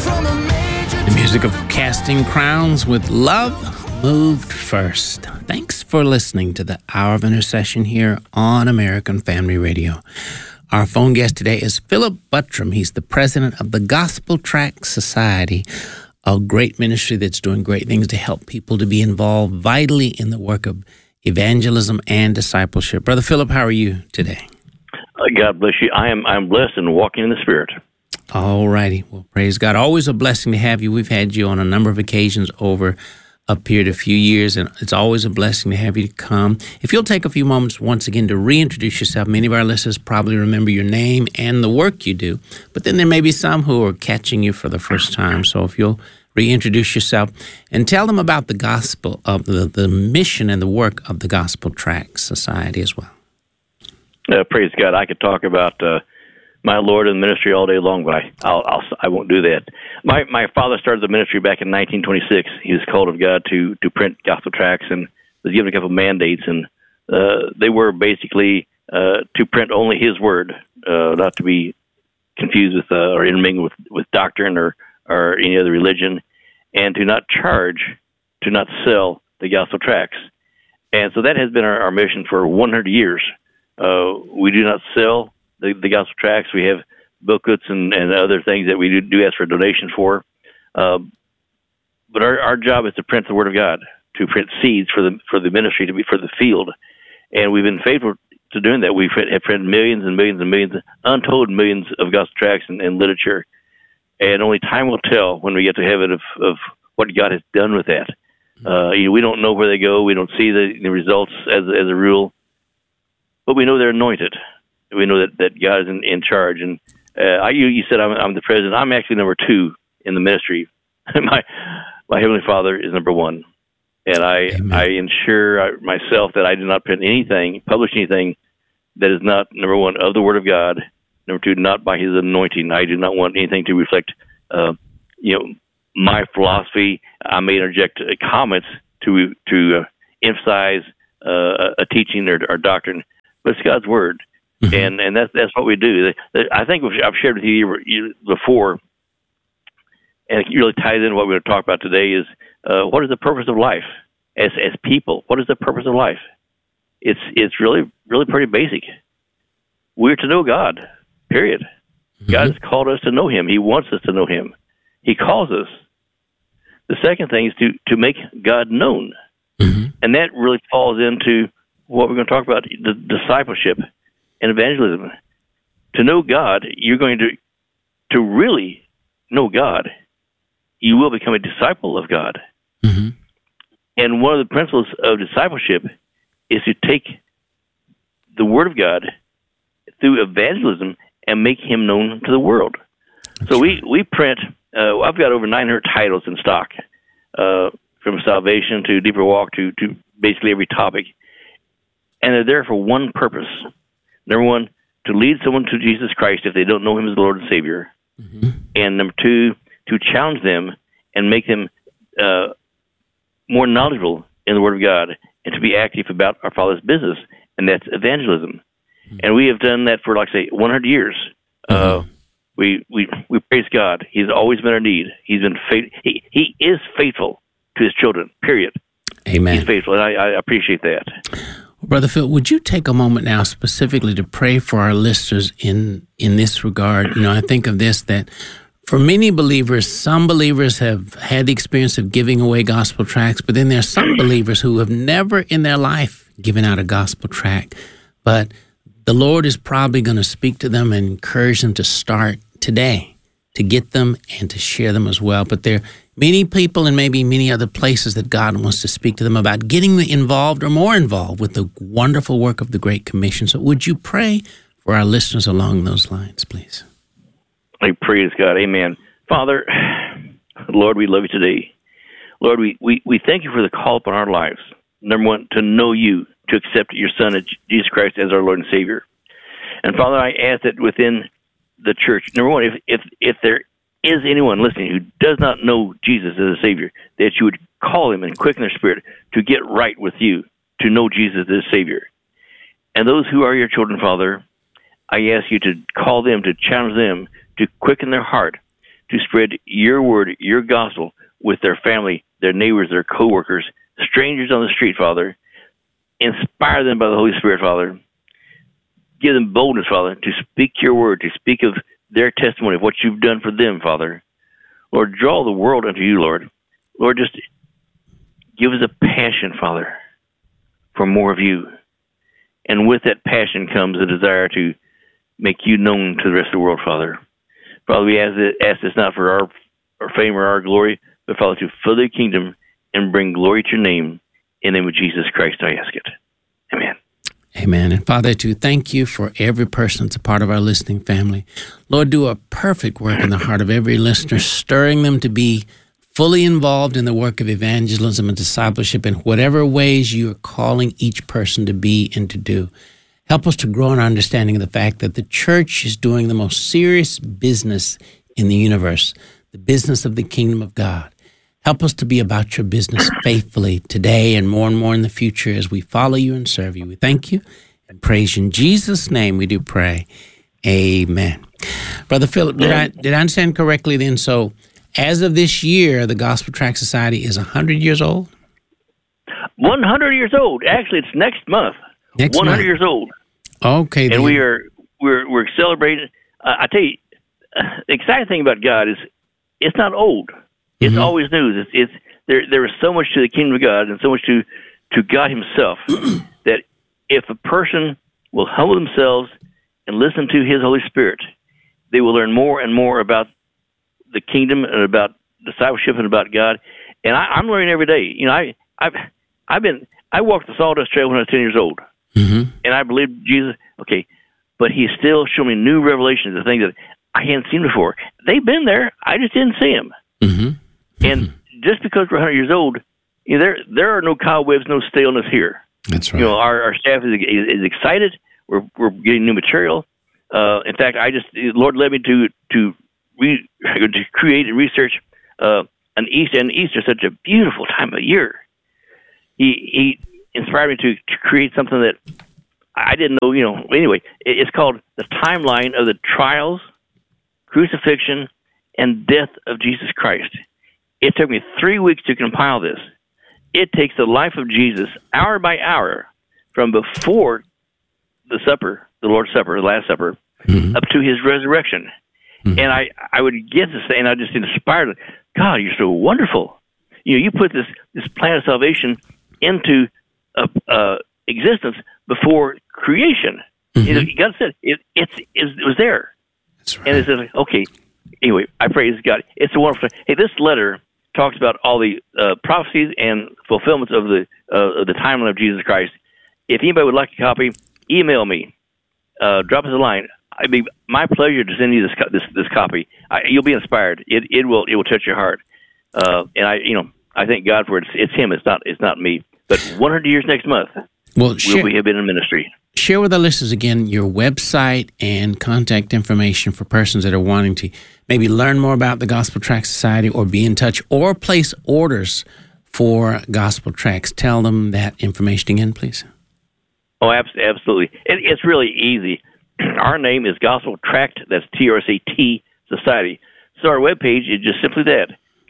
The music of Casting Crowns with Love Moved First. Thanks for listening to the Hour of Intercession here on American Family Radio. Our phone guest today is Philip Buttram. He's the president of the Gospel Tract Society, a great ministry that's doing great things to help people to be involved vitally in the work of evangelism and discipleship. Brother Philip, how are you today? God bless you. I'm blessed and walking in the Spirit. All righty. Well, praise God. Always a blessing to have you. We've had you on a number of occasions over a period of a few years, and it's always a blessing to have you to come. If you'll take a few moments once again to reintroduce yourself. Many of our listeners probably remember your name and the work you do, but then there may be some who are catching you for the first time. So if you'll reintroduce yourself and tell them about the gospel of the mission and the work of the Gospel Tract Society as well. Praise God. I could talk about my Lord and ministry all day long, but I won't do that. My father started the ministry back in 1926. He was called of God to print gospel tracts and was given a couple of mandates, and they were basically to print only His word, not to be confused with or intermingled with doctrine or any other religion, and to not charge, to not sell the gospel tracts. And so that has been our mission for 100 years. We do not sell the gospel tracts. We have booklets and other things that we do ask for donations for. But our job is to print the Word of God, to print seeds for the ministry, to be for the field. And we've been faithful to doing that. We have printed millions and millions and millions, untold millions of gospel tracts and literature. And only time will tell when we get to heaven of what God has done with that. We don't know where they go. We don't see the results as a rule. But we know they're anointed. We know that God is in charge. And you said I'm the president. I'm actually number 2 in the ministry. my Heavenly Father is number 1. And I ensure myself that I do not publish anything that is not, number 1, of the Word of God. Number 2, not by His anointing. I do not want anything to reflect, my philosophy. I may interject comments to emphasize a teaching or doctrine, but it's God's Word. Mm-hmm. And that's what we do. I think I've shared with you before, and it really ties into what we're going to talk about today, is what is the purpose of life as people? What is the purpose of life? It's really, really pretty basic. We're to know God, period. Mm-hmm. God has called us to know Him. He wants us to know Him. He calls us. The second thing is to make God known. Mm-hmm. And that really falls into what we're going to talk about, the discipleship and evangelism. To know God, you're going to really know God. You will become a disciple of God. Mm-hmm. And one of the principles of discipleship is to take the Word of God through evangelism and make Him known to the world. So we print, I've got over 900 titles in stock, from salvation to deeper walk to basically every topic. And they're there for one purpose. Number 1, to lead someone to Jesus Christ if they don't know Him as the Lord and Savior. Mm-hmm. And number 2, to challenge them and make them more knowledgeable in the Word of God and to be active about our Father's business, and that's evangelism. Mm-hmm. And we have done that for, 100 years. Mm-hmm. We praise God. He's always been our need. He's been He is faithful to His children, period. Amen. He's faithful, and I appreciate that. Brother Phil, would you take a moment now specifically to pray for our listeners in this regard? I think of this, that for many believers, some believers have had the experience of giving away gospel tracts, but then there are some believers who have never in their life given out a gospel tract. But the Lord is probably going to speak to them and encourage them to start today, to get them and to share them as well. But there are many people and maybe many other places that God wants to speak to them about getting involved or more involved with the wonderful work of the Great Commission. So would you pray for our listeners along those lines, please? I praise God. Amen. Father, Lord, we love you today. Lord, we thank you for the call upon our lives. Number 1, to know you, to accept your Son, Jesus Christ, as our Lord and Savior. And Father, I ask that within the church, number 1, if there is anyone listening who does not know Jesus as a Savior, that you would call him and quicken their spirit to get right with you, to know Jesus as Savior. And those who are your children, Father, I ask you to call them, to challenge them, to quicken their heart, to spread your word, your gospel with their family, their neighbors, their coworkers, strangers on the street, Father. Inspire them by the Holy Spirit, Father. Give them boldness, Father, to speak your word, to speak of their testimony of what you've done for them, Father. Lord, draw the world unto you, Lord. Lord, just give us a passion, Father, for more of you. And with that passion comes a desire to make you known to the rest of the world, Father. Father, we ask this not for our fame or our glory, but, Father, to fill the kingdom and bring glory to your name. In the name of Jesus Christ, I ask it. Amen. Amen. And Father, to thank you for every person that's a part of our listening family. Lord, do a perfect work in the heart of every listener, stirring them to be fully involved in the work of evangelism and discipleship in whatever ways you are calling each person to be and to do. Help us to grow in our understanding of the fact that the church is doing the most serious business in the universe, the business of the kingdom of God. Help us to be about your business faithfully today and more in the future as we follow you and serve you. We thank you and praise you. In Jesus' name we do pray. Amen. Brother Philip, did I understand correctly then? So as of this year, the Gospel Tract Society is 100 years old? 100 years old. Actually, it's next month. 100 years old. Okay. And we're celebrating. I tell you, the exciting thing about God is it's not old. It's always new. There is so much to the kingdom of God and so much to God himself that if a person will humble themselves and listen to his Holy Spirit, they will learn more and more about the kingdom and about discipleship and about God. And I'm learning every day. You know, I walked the sawdust trail when I was 10 years old, and I believed Jesus. Okay, but he still showed me new revelations of things that I hadn't seen before. They've been there. I just didn't see them. And just because we're 100 years old, you know, there are no cobwebs, no staleness here. That's right. You know, our staff is excited. We're getting new material. In fact, the Lord led me to create and research an Easter. And Easter is such a beautiful time of year. He inspired me to create something that I didn't know. You know, anyway, it's called the timeline of the trials, crucifixion, and death of Jesus Christ. It took me 3 weeks to compile this. It takes the life of Jesus hour by hour from before the supper, the Lord's Supper, the Last Supper, up to his resurrection. And I would get to say, and I just inspired, God, you're so wonderful. You know, you put this plan of salvation into existence before creation. You know, God said it was there. That's right. And it says, okay, anyway, I praise God. It's a wonderful thing. Hey, this letter talks about all the prophecies and fulfillments of the timeline of Jesus Christ. If anybody would like a copy, email me. Drop us a line. It'd be my pleasure to send you this copy. You'll be inspired. It will touch your heart. And I thank God for it. It's him. It's not me. But 100 years next month, we have been in ministry. Share with our listeners again your website and contact information for persons that are wanting to maybe learn more about the Gospel Tract Society or be in touch or place orders for Gospel Tracts. Tell them that information again, please. Oh, absolutely. It's really easy. Our name is Gospel Tract, that's TRCT Society. So our webpage is just simply that,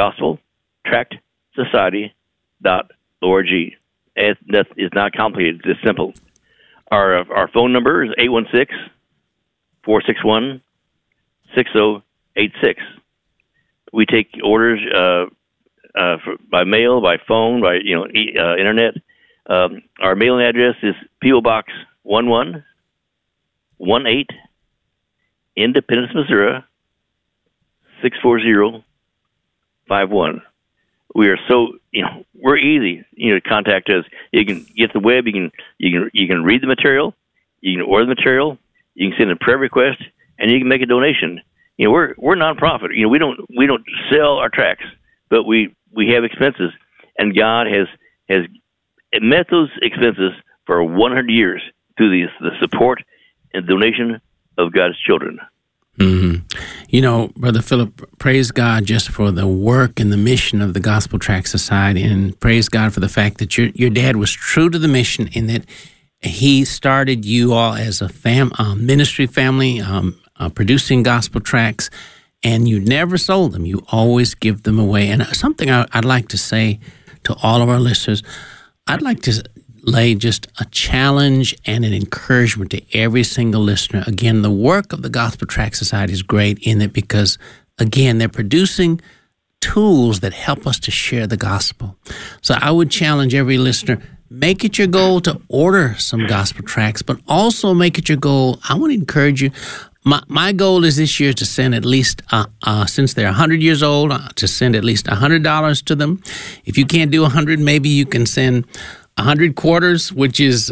gospeltractsociety.org. That is not complicated, it's just simple. Our phone number is 816-461-6086. We take orders by mail, by phone, by internet. Our mailing address is P.O. Box 1118, Independence, Missouri 64051. We are so we're easy to contact us. You can get the web. You can read the material. You can order the material. You can send a prayer request, and you can make a donation. We're nonprofit. We don't sell our tracts, but we have expenses, and God has met those expenses for 100 years through the support and donation of God's children. Brother Philip, praise God just for the work and the mission of the Gospel Tract Society, and praise God for the fact that your dad was true to the mission in that he started you all as a ministry family, producing gospel tracts, and you never sold them. You always give them away. And something I'd like to say to all of our listeners, I'd like to lay just a challenge and an encouragement to every single listener. Again, the work of the Gospel Tract Society is great in it because, again, they're producing tools that help us to share the gospel. So I would challenge every listener, make it your goal to order some gospel tracts, but also make it your goal. I want to encourage you. My goal is this year to send at least, since they're 100 years old, to send at least $100 to them. If you can't do 100, maybe you can send 100 quarters, which is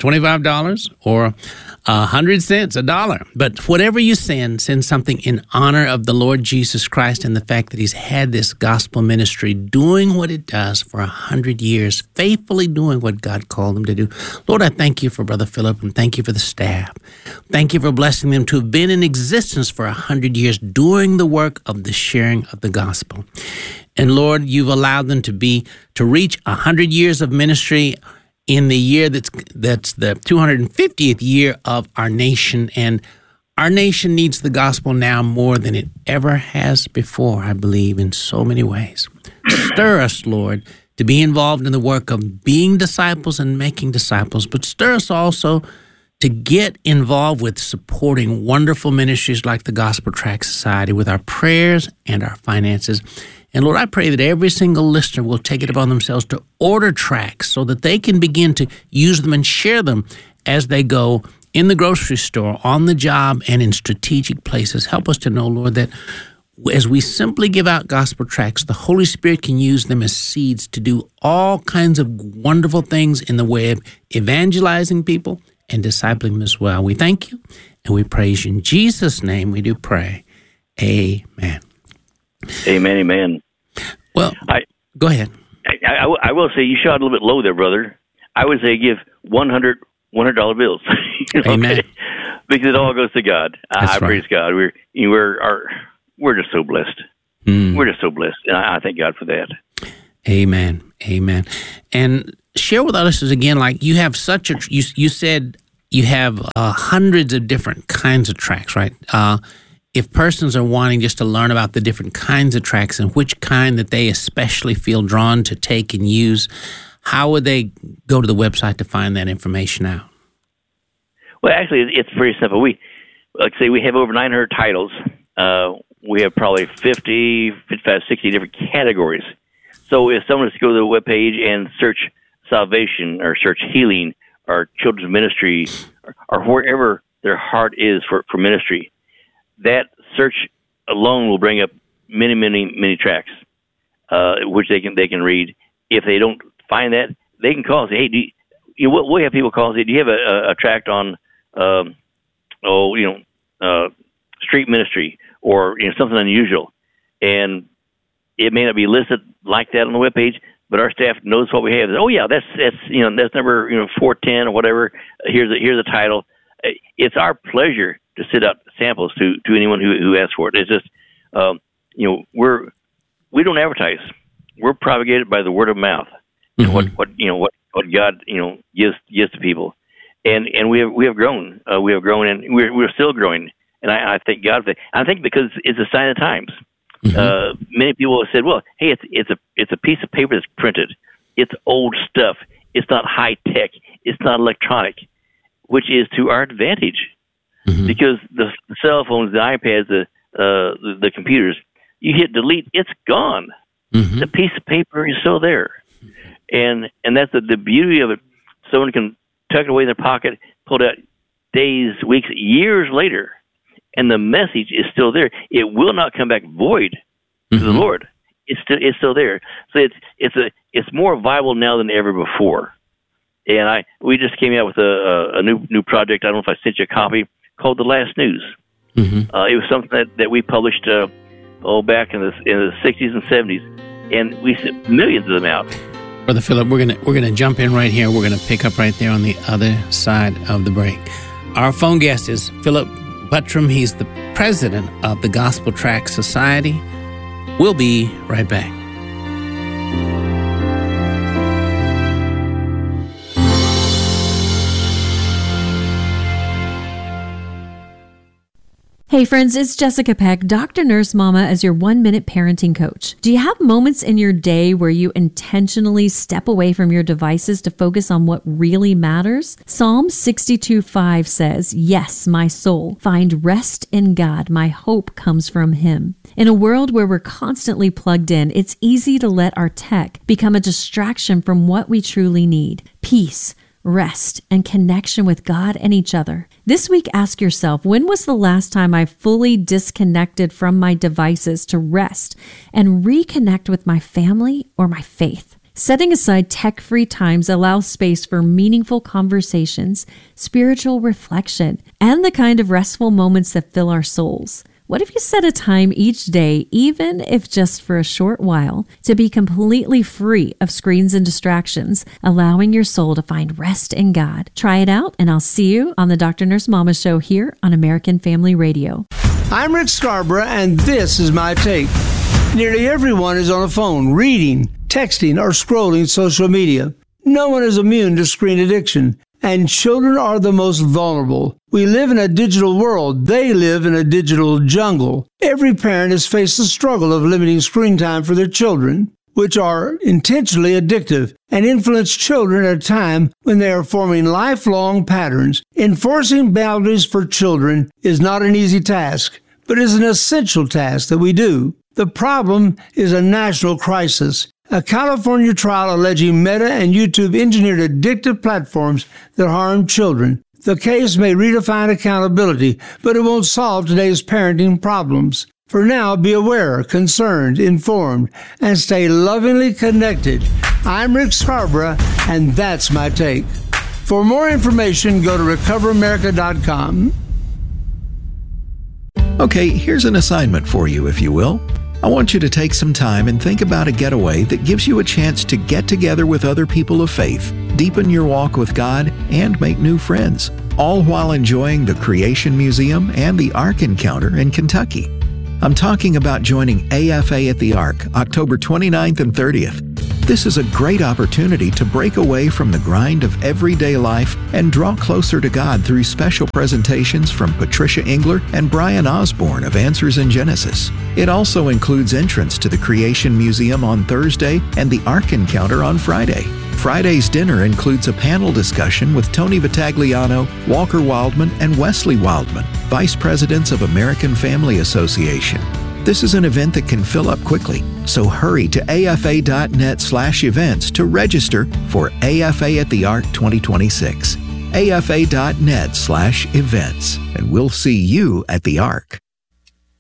$25, or 100 cents, $1. But whatever you send something in honor of the Lord Jesus Christ and the fact that he's had this gospel ministry doing what it does for 100 years, faithfully doing what God called him to do. Lord, I thank you for Brother Philip, and thank you for the staff. Thank you for blessing them to have been in existence for 100 years doing the work of the sharing of the gospel. And Lord, you've allowed them to reach 100 years of ministry in the year that's the 250th year of our nation. And our nation needs the gospel now more than it ever has before, I believe, in so many ways. Stir us, Lord, to be involved in the work of being disciples and making disciples, but stir us also to get involved with supporting wonderful ministries like the Gospel Tract Society with our prayers and our finances. And Lord, I pray that every single listener will take it upon themselves to order tracts so that they can begin to use them and share them as they go in the grocery store, on the job, and in strategic places. Help us to know, Lord, that as we simply give out gospel tracts, the Holy Spirit can use them as seeds to do all kinds of wonderful things in the way of evangelizing people and discipling them as well. We thank you and we praise you. In Jesus' name we do pray. Amen. Amen, amen. Well, go ahead. I will say you shot a little bit low there, brother. I would say give $100 bills. Amen. Okay? Because it all goes to God. I praise God. We're just so blessed. We're just so blessed, and I thank God for that. Amen. Amen. And share with our listeners again, like you have you said you have hundreds of different kinds of tracts, right? If persons are wanting just to learn about the different kinds of tracts and which kind that they especially feel drawn to take and use, how would they go to the website to find that information out? Well, actually, it's pretty simple. We have over 900 titles. We have probably 50, 55, 60 different categories. So if someone was to go to the webpage and search salvation or search healing or children's ministry or wherever their heart is for ministry, that search alone will bring up many, many, many tracts, which they can read. If they don't find that, they can call us. Hey, we'll have people call us. Do you have a tract on, street ministry or something unusual? And it may not be listed like that on the webpage, but our staff knows what we have. Oh yeah, that's number 410 or whatever. Here's a title. It's our pleasure to sit out samples to anyone who asks for it. It's just we don't advertise. We're propagated by the word of mouth. Mm-hmm. What God gives to people, and we have grown. We have grown, and we're still growing. And I thank God for that. I think because it's a sign of the times. Mm-hmm. Many people have said, "Well, hey, it's a piece of paper that's printed. It's old stuff. It's not high tech. It's not electronic," which is to our advantage, mm-hmm. because the cell phones, the iPads, the computers, you hit delete, it's gone. Mm-hmm. The piece of paper is still there, and that's the beauty of it. Someone can tuck it away in their pocket, pull it out days, weeks, years later, and the message is still there. It will not come back void to the Lord. It's still there. So it's more viable now than ever before. And we just came out with a new project. I don't know if I sent you a copy, called The Last News. Mm-hmm. It was something that we published back in the 60s and 70s, and we sent millions of them out. Brother Philip, we're gonna jump in right here. We're gonna pick up right there on the other side of the break. Our phone guest is Philip Buttram. He's the president of the Gospel Tract Society. We'll be right back. Hey, Hey friends, it's Jessica Peck, Dr. Nurse Mama, as your 1-minute parenting coach. Do you have moments in your day where you intentionally step away from your devices to focus on what really matters? Psalm 62:5 says, "Yes, my soul, find rest in God. My hope comes from Him." In a world where we're constantly plugged in, it's easy to let our tech become a distraction from what we truly need: peace, rest, and connection with God and each other. This week, ask yourself, when was the last time I fully disconnected from my devices to rest and reconnect with my family or my faith? Setting aside tech-free times allows space for meaningful conversations, spiritual reflection, and the kind of restful moments that fill our souls. What if you set a time each day, even if just for a short while, to be completely free of screens and distractions, allowing your soul to find rest in God? Try it out, and I'll see you on the Dr. Nurse Mama Show here on American Family Radio. I'm Rick Scarborough, and this is my take. Nearly everyone is on a phone, reading, texting, or scrolling social media. No one is immune to screen addiction. And children are the most vulnerable. We live in a digital world. They live in a digital jungle. Every parent has faced the struggle of limiting screen time for their children, which are intentionally addictive and influence children at a time when they are forming lifelong patterns. Enforcing boundaries for children is not an easy task, but is an essential task that we do. The problem is a national crisis. A California trial alleging Meta and YouTube engineered addictive platforms that harm children. The case may redefine accountability, but it won't solve today's parenting problems. For now, be aware, concerned, informed, and stay lovingly connected. I'm Rick Scarborough, and that's my take. For more information, go to recoveramerica.com. Okay, here's an assignment for you, if you will. I want you to take some time and think about a getaway that gives you a chance to get together with other people of faith, deepen your walk with God, and make new friends, all while enjoying the Creation Museum and the Ark Encounter in Kentucky. I'm talking about joining AFA at the Ark, October 29th and 30th. This is a great opportunity to break away from the grind of everyday life and draw closer to God through special presentations from Patricia Engler and Brian Osborne of Answers in Genesis. It also includes entrance to the Creation Museum on Thursday and the Ark Encounter on Friday. Friday's dinner includes a panel discussion with Tony Vitagliano, Walker Wildman, and Wesley Wildman, Vice Presidents of American Family Association. This is an event that can fill up quickly, so hurry to afa.net/events to register for AFA at the Ark 2026. afa.net/events, and we'll see you at the Ark.